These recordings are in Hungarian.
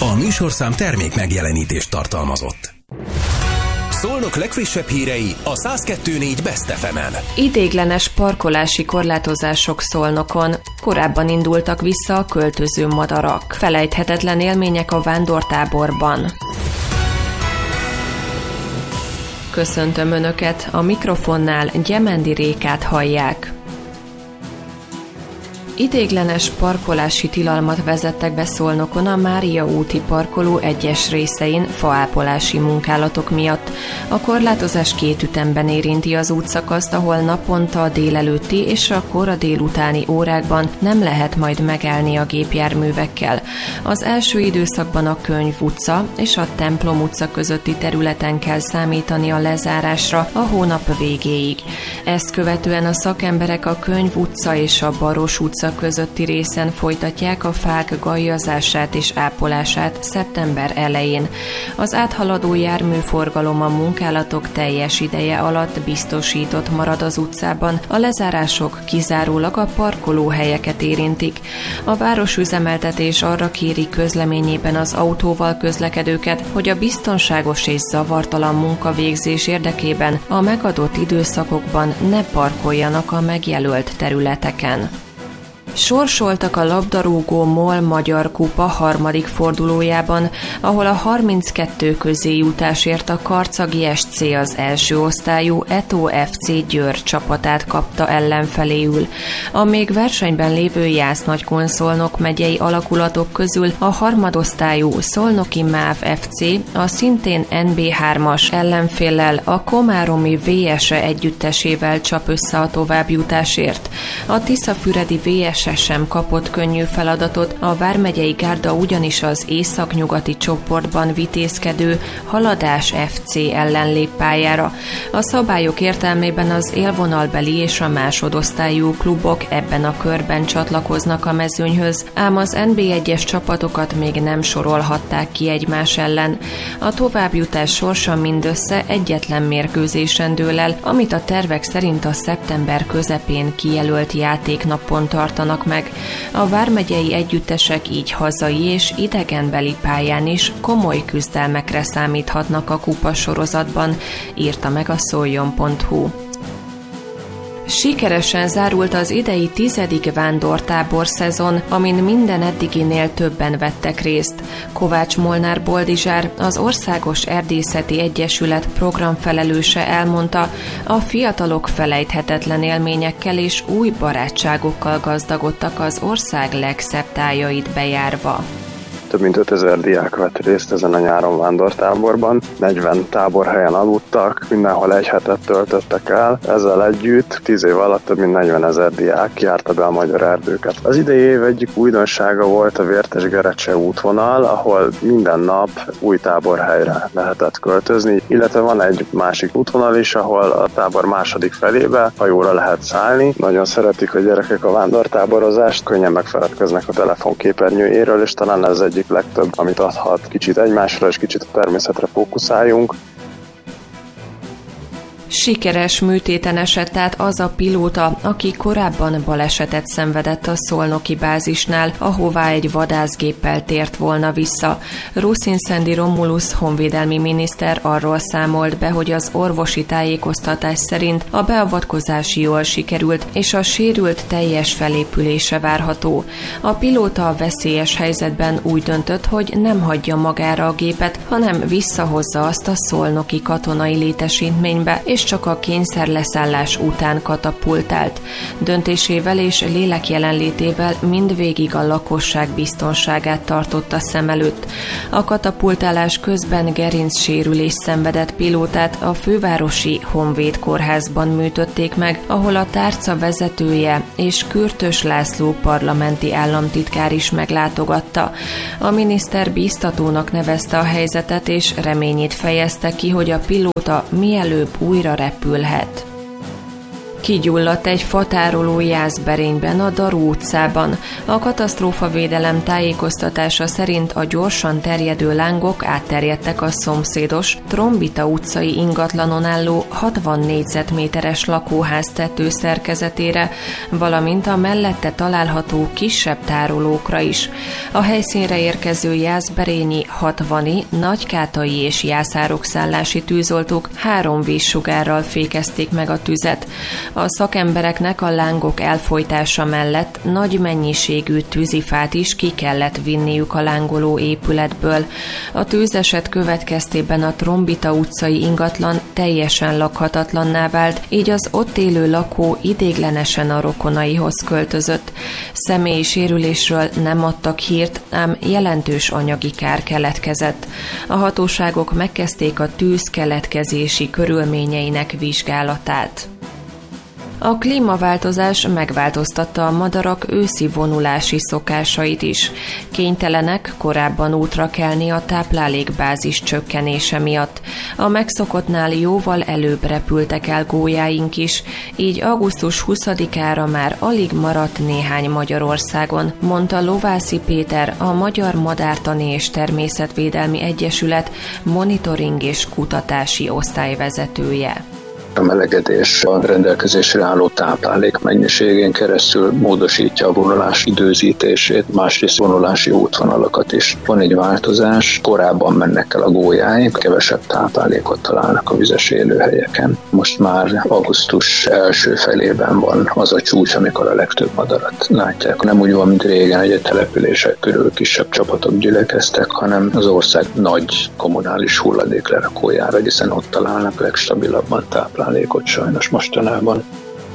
A műsorszám termék megjelenítést tartalmazott. Szolnok legfrissebb hírei a 102.4 Best FM-en. Ideiglenes parkolási korlátozások Szolnokon. Korábban indultak vissza a költöző madarak. Felejthetetlen élmények a vándortáborban. Köszöntöm Önöket, a mikrofonnál Gyemendi Rékát hallják. Ideiglenes parkolási tilalmat vezettek be Szolnokon a Mária úti parkoló egyes részein faápolási munkálatok miatt. A korlátozás két ütemben érinti az útszakaszt, ahol naponta a délelőtti és a kora délutáni órákban nem lehet majd megállni a gépjárművekkel. Az első időszakban a Könyv utca és a Templom utca közötti területen kell számítani a lezárásra a hónap végéig. Ezt követően a szakemberek a Könyv utca és a Baros utca közötti részen folytatják a fák gajjazását és ápolását szeptember elején. Az áthaladó járműforgalom a munkálatok teljes ideje alatt biztosított marad az utcában, a lezárások kizárólag a parkolóhelyeket érintik. A városüzemeltetés arra kéri közleményében az autóval közlekedőket, hogy a biztonságos és zavartalan munkavégzés érdekében a megadott időszakokban ne parkoljanak a megjelölt területeken. Sorsoltak a labdarúgó MOL Magyar Kupa harmadik fordulójában, ahol a 32 közéjutásért a Karcagi SC az első osztályú Eto FC Győr csapatát kapta ellenfeléül. A még versenyben lévő Jász-Nagykun-Szolnok megyei alakulatok közül a harmadosztályú Szolnoki MÁV FC a szintén NB3-as ellenféllel, a komáromi VSE együttesével csap össze a továbbjutásért. A Tiszafüredi VSE sem kapott könnyű feladatot, a vármegyei gárda ugyanis az északnyugati csoportban vitézkedő Haladás FC ellen lép pályára. A szabályok értelmében az élvonalbeli és a másodosztályú klubok ebben a körben csatlakoznak a mezőnyhöz, ám az NB1-es csapatokat még nem sorolhatták ki egymás ellen. A továbbjutás sorsa mindössze egyetlen mérkőzésen dől el, amit a tervek szerint a szeptember közepén kijelölt játéknapon tartanak meg. A vármegyei együttesek így hazai és idegenbeli pályán is komoly küzdelmekre számíthatnak a kupasorozatban, írta meg a szoljon.hu. Sikeresen zárult az idei 10. vándortábor szezon, amin minden eddiginél többen vettek részt. Kovács Molnár Boldizsár, az Országos Erdészeti Egyesület programfelelőse elmondta, a fiatalok felejthetetlen élményekkel és új barátságokkal gazdagodtak az ország legszebb tájait bejárva. Több mint 5000 diák vett részt ezen a nyáron vándortáborban, 40 táborhelyen aludtak, mindenhol egy hetet töltöttek el. Ezzel együtt 10 év alatt több mint 40 000 diák járta be a magyar erdőket. Az idei év egyik újdonsága volt a Vértes-Gerecse útvonal, ahol minden nap új táborhelyre lehetett költözni, illetve van egy másik útvonal is, ahol a tábor második felébe hajóra lehet szállni. Nagyon szeretik a gyerekek a vándortáborozást, könnyen megfeledkeznek a telefonképernyőjéről, és talán ez egyik legtöbb, amit adhat. Kicsit egymásra és kicsit a természetre fókuszáljunk. Sikeres műtéten esett át az a pilóta, aki korábban balesetet szenvedett a szolnoki bázisnál, ahová egy vadászgéppel tért volna vissza. Ruszin-Szendi Romulus honvédelmi miniszter arról számolt be, hogy az orvosi tájékoztatás szerint a beavatkozás jól sikerült, és a sérült teljes felépülése várható. A pilóta a veszélyes helyzetben úgy döntött, hogy nem hagyja magára a gépet, hanem visszahozza azt a szolnoki katonai létesítménybe, és csak a kényszerleszállás után katapultált. Döntésével és lélek jelenlétével mindvégig a lakosság biztonságát tartotta szem előtt. A katapultálás közben gerincsérülést szenvedett pilótát a fővárosi Honvéd kórházban műtötték meg, ahol a tárca vezetője és Kürtös László parlamenti államtitkár is meglátogatta. A miniszter bíztatónak nevezte a helyzetet, és reményét fejezte ki, hogy a pilóta mielőbb újra repülhet. Kigyulladt egy fatároló Jászberényben, a Daru utcában. A katasztrófavédelem tájékoztatása szerint a gyorsan terjedő lángok átterjedtek a szomszédos Trombita utcai ingatlanon álló 60 négyzetméteres lakóház tetőszerkezetére, valamint a mellette található kisebb tárolókra is. A helyszínre érkező jászberényi, hatvani, nagykátai és jászárok-szállási tűzoltók 3 vízsugárral fékezték meg a tüzet. A szakembereknek a lángok elfojtása mellett nagy mennyiségű tűzifát is ki kellett vinniük a lángoló épületből. A tűzeset következtében a Trombita utcai ingatlan teljesen lakhatatlanná vált, így az ott élő lakó ideiglenesen a rokonaihoz költözött. Személyi sérülésről nem adtak hírt, ám jelentős anyagi kár keletkezett. A hatóságok megkezdték a tűz keletkezési körülményeinek vizsgálatát. A klímaváltozás megváltoztatta a madarak őszi vonulási szokásait is. Kénytelenek korábban útra kelni a táplálékbázis csökkenése miatt. A megszokottnál jóval előbb repültek el gólyáink is, így augusztus 20-ára már alig maradt néhány Magyarországon, mondta Lovászi Péter, a Magyar Madártani és Természetvédelmi Egyesület monitoring és kutatási osztályvezetője. A melegedés a rendelkezésre álló táplálék mennyiségén keresztül módosítja a vonulás időzítését, másrészt vonulási útvonalakat is. Van egy változás, korábban mennek el a gólyáink, kevesebb táplálékot találnak a vizes élőhelyeken. Most már augusztus első felében van az a csúcs, amikor a legtöbb madarat látják. Nem úgy van, mint régen, hogy a települések körül kisebb csapatok gyülekeztek, hanem az ország nagy kommunális hulladéklerakójára, hiszen ott találnak legstabilabban táplálékot sajnos mostanában.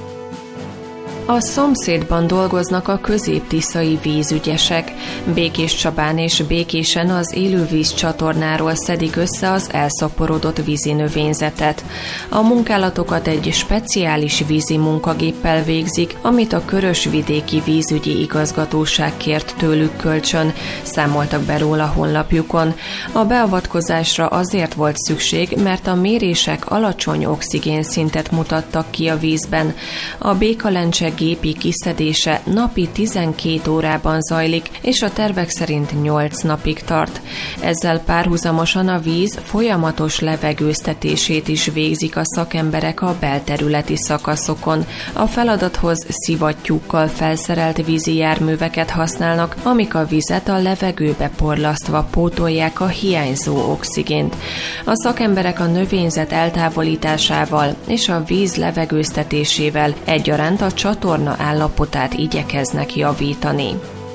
A szomszédban dolgoznak a közép-tiszai vízügyesek. Békéscsabán és Békésen az élővíz csatornáról szedik össze az elszaporodott vízi növényzetet. A munkálatokat egy speciális vízi munkagéppel végzik, amit a Körösvidéki Vízügyi Igazgatóság kért tőlük kölcsön, számoltak be róla honlapjukon. A beavatkozásra azért volt szükség, mert a mérések alacsony oxigénszintet mutattak ki a vízben. A Békalencse gépi kiszedése napi 12 órában zajlik, és a tervek szerint 8 napig tart. Ezzel párhuzamosan a víz folyamatos levegőztetését is végzik a szakemberek a belterületi szakaszokon. A feladathoz szivattyúkkal felszerelt vízi járműveket használnak, amik a vizet a levegőbe porlasztva pótolják a hiányzó oxigént. A szakemberek a növényzet eltávolításával és a víz levegőztetésével egyaránt a csatorna állapotát igyekeznek javítani.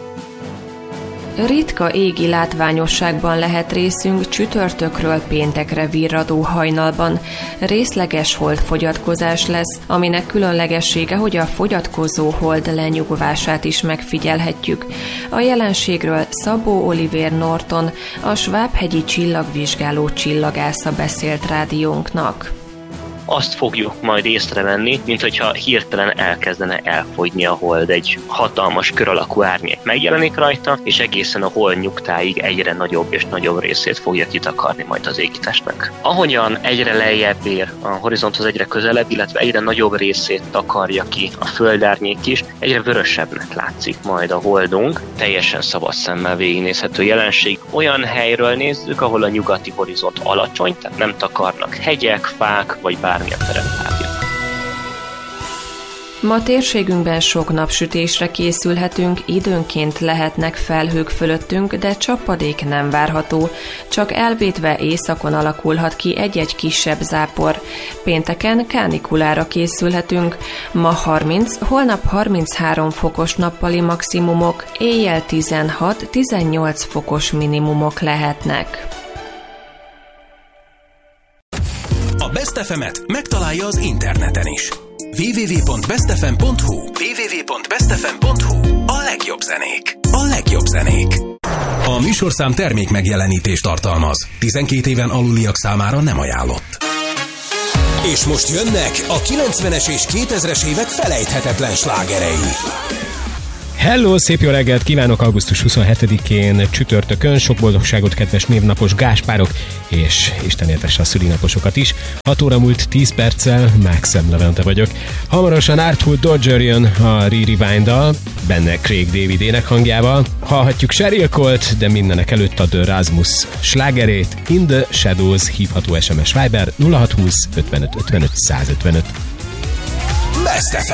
Ritka égi látványosságban lehet részünk csütörtökről péntekre virradó hajnalban. Részleges holdfogyatkozás lesz, aminek különlegessége, hogy a fogyatkozó hold lenyugvását is megfigyelhetjük. A jelenségről Szabó Olivér Norton, a Svábhegyi csillagvizsgáló csillagásza beszélt rádiónknak. Azt fogjuk majd észrevenni, mint hogyha hirtelen elkezdene elfogyni a hold. Egy hatalmas kör alakú árnyék megjelenik rajta, és egészen a hold nyugtáig egyre nagyobb és nagyobb részét fogja kitakarni majd az égitestnek. Ahogyan egyre lejjebb ér a horizonthoz, egyre közelebb, illetve egyre nagyobb részét takarja ki a földárnyék is, egyre vörösebbnek látszik majd a holdunk. Teljesen szabad szemmel végignézhető jelenség. Olyan helyről nézzük, ahol a nyugati horizont alacsony, tehát nem takarnak hegyek, fák vagy bármilyen tereptárgyak. Ma térségünkben sok napsütésre készülhetünk, időnként lehetnek felhők fölöttünk, de csapadék nem várható. Csak elvétve északon alakulhat ki egy-egy kisebb zápor. Pénteken kánikulára készülhetünk. Ma 30, holnap 33 fokos nappali maximumok, éjjel 16-18 fokos minimumok lehetnek. A Best FM-et megtalálja az interneten is. www.bestfm.hu www.bestfm.hu A legjobb zenék. A legjobb zenék. A műsorszám termék megjelenítést tartalmaz. 12 éven aluliak számára nem ajánlott. És most jönnek a 90-es és 2000-es évek felejthetetlen slágerei. Hello, szép jó reggelt kívánok augusztus 27-én csütörtökön. Sok boldogságot, kedves névnapos Gáspárok, és Isten éltesse a szülinaposokat is. 6 óra múlt 10 perccel, Maxem Levente vagyok. Hamarosan Artful Dodger jön a Re-Rewind-dal, benne Craig David énekhangjával. Hallhatjuk Sheryl Colt, de mindenek előtt a The Rasmus slágerét. In the Shadows hívható SMS Viber 0620 55 55 155. Best FM.